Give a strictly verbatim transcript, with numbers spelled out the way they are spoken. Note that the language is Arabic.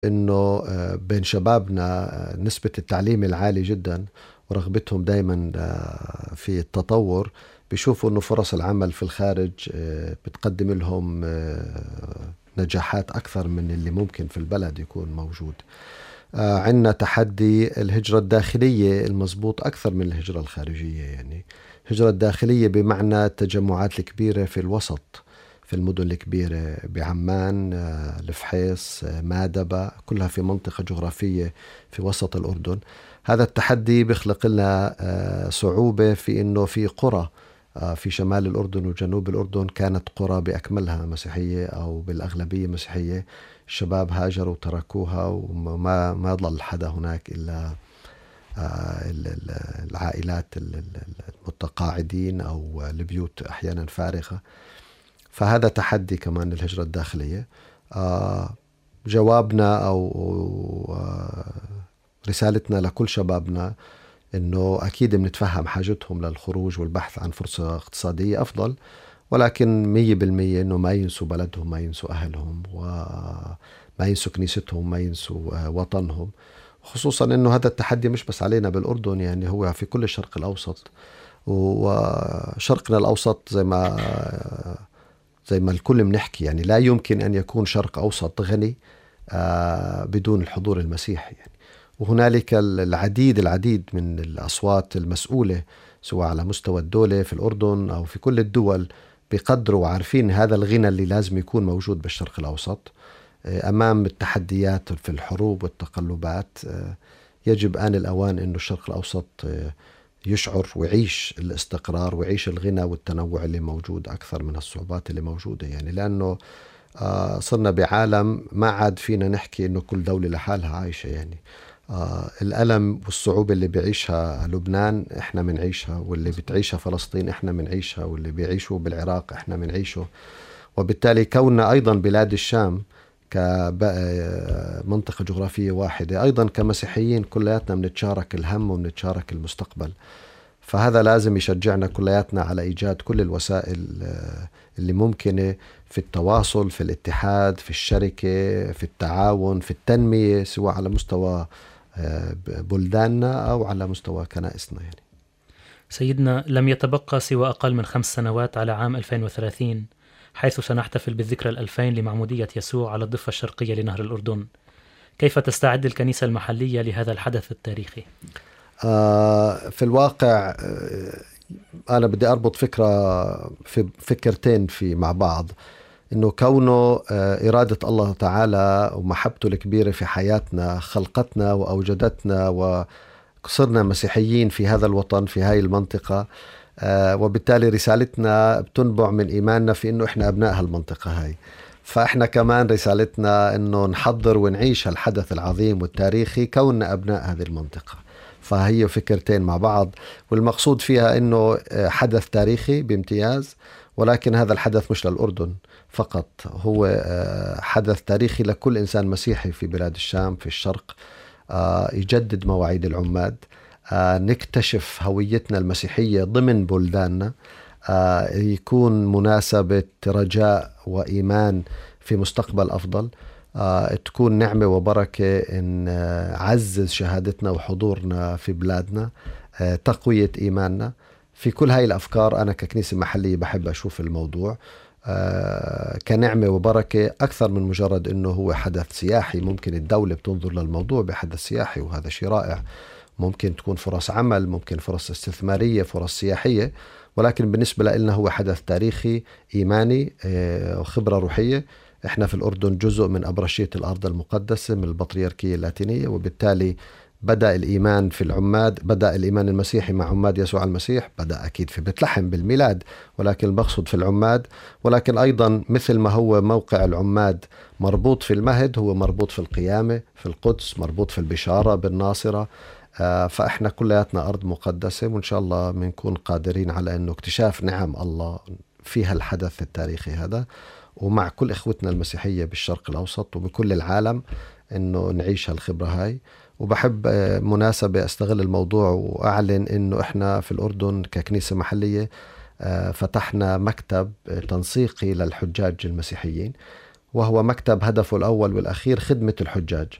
إنه آه، بين شبابنا آه، نسبة التعليم العالي جدا ورغبتهم دايما آه، في التطور، بيشوفوا إنه فرص العمل في الخارج آه، بتقدم لهم آه، نجاحات أكثر من اللي ممكن في البلد يكون موجود. آه، عندنا تحدي الهجرة الداخلية المضبوط أكثر من الهجرة الخارجية. يعني الهجرة الداخلية بمعنى التجمعات الكبيرة في الوسط، في المدن الكبيرة بعمان، آه، الفحيص، آه، مادبة، كلها في منطقة جغرافية في وسط الأردن. هذا التحدي بيخلق لنا آه، صعوبة في أنه في قرى آه، في شمال الأردن وجنوب الأردن كانت قرى بأكملها مسيحية أو بالأغلبية مسيحية. الشباب هاجروا وتركوها وما ما ضل حدا هناك إلا آه، ال- ال- العائلات ال- ال- المتقاعدين أو البيوت أحيانا فارغة. فهذا تحدي كمان للهجرة الداخلية. آه، جوابنا أو آه، رسالتنا لكل شبابنا إنه أكيد بنتفهم حاجتهم للخروج والبحث عن فرصة اقتصادية أفضل، ولكن مية بالمية إنه ما ينسوا بلدهم، ما ينسوا أهلهم، وما ينسوا كنيستهم، ما ينسوا آه، وطنهم. خصوصا إنه هذا التحدي مش بس علينا بالأردن، يعني هو في كل الشرق الأوسط. وشرقنا الأوسط زي ما زي ما الكل بنحكي، يعني لا يمكن أن يكون شرق أوسط غني آه، بدون الحضور المسيحي. يعني وهنالك العديد العديد من الأصوات المسؤولة سواء على مستوى الدولة في الأردن أو في كل الدول بيقدروا وعارفين هذا الغنى اللي لازم يكون موجود بالشرق الأوسط آه، أمام التحديات في الحروب والتقلبات. آه، يجب آن الأوان أن الشرق الأوسط آه، يشعر ويعيش الاستقرار ويعيش الغنى والتنوع اللي موجود أكثر من الصعوبات اللي موجودة. يعني لأنه آه، صرنا بعالم ما عاد فينا نحكي إنه كل دولة لحالها عايشة. يعني آه، الألم والصعوبة اللي بيعيشها لبنان إحنا منعيشها، واللي بتعيشها فلسطين إحنا منعيشها، واللي بيعيشوا بالعراق إحنا منعيشه. وبالتالي كوننا أيضا بلاد الشام كمنطقة جغرافية واحدة، أيضا كمسيحيين كلياتنا بنتشارك الهم وبنتشارك المستقبل. فهذا لازم يشجعنا كلياتنا على إيجاد كل الوسائل آه، اللي ممكنة في التواصل، في الاتحاد، في الشركة، في التعاون، في التنمية، سواء على مستوى آه، بلداننا أو على مستوى كنائسنا. يعني سيدنا، لم يتبقى سوى أقل من خمس سنوات على عام ألفين وثلاثين، حيث سنحتفل بالذكرى الألفين لمعمودية يسوع على الضفة الشرقية لنهر الأردن. كيف تستعد الكنيسة المحلية لهذا الحدث التاريخي؟ آه، في الواقع آه، أنا بدي أربط فكرة في فكرتين في مع بعض. إنه كونه آه، إرادة الله تعالى ومحبته الكبيرة في حياتنا خلقتنا وأوجدتنا وصرنا مسيحيين في هذا الوطن في هاي المنطقة. آه، وبالتالي رسالتنا بتنبع من إيماننا في إنه إحنا أبناء هالمنطقة هاي. فإحنا كمان رسالتنا إنه نحضر ونعيش هالحدث العظيم والتاريخي كوننا أبناء هذه المنطقة. فهي فكرتين مع بعض، والمقصود فيها إنه آه، حدث تاريخي بامتياز، ولكن هذا الحدث مش للأردن فقط، هو آه، حدث تاريخي لكل إنسان مسيحي في بلاد الشام في الشرق. آه، يجدد مواعيد العماد، آه، نكتشف هويتنا المسيحية ضمن بلداننا، آه، يكون مناسبة رجاء وإيمان في مستقبل أفضل، آه، تكون نعمة وبركة إن آه، عزز شهادتنا وحضورنا في بلادنا، آه، تقوية إيماننا. في كل هاي الأفكار أنا ككنيسة محلية بحب أشوف الموضوع آه، كنعمة وبركة أكثر من مجرد أنه هو حدث سياحي. ممكن الدولة بتنظر للموضوع بحدث سياحي وهذا شيء رائع، ممكن تكون فرص عمل، ممكن فرص استثمارية، فرص سياحية، ولكن بالنسبة لنا هو حدث تاريخي إيماني آه، وخبرة روحية. احنا في الأردن جزء من أبرشية الأرض المقدسة من البطريركية اللاتينية، وبالتالي بدأ الإيمان في العماد، بدأ الإيمان المسيحي مع عماد يسوع المسيح، بدأ أكيد في بيت لحم بالميلاد، ولكن المقصود في العماد. ولكن أيضا مثل ما هو موقع العماد مربوط في المهد، هو مربوط في القيامة في القدس، مربوط في البشارة بالناصرة. آه، فإحنا كلياتنا أرض مقدسة، وإن شاء الله بنكون قادرين على أنه اكتشاف نعم الله في هالحدث التاريخي هذا، ومع كل إخوتنا المسيحية بالشرق الأوسط وبكل العالم أنه نعيش هالخبرة هاي. وبحب آه، مناسبة أستغل الموضوع وأعلن أنه إحنا في الأردن ككنيسة محلية آه، فتحنا مكتب آه، تنسيقي للحجاج المسيحيين، وهو مكتب هدفه الأول والأخير خدمة الحجاج.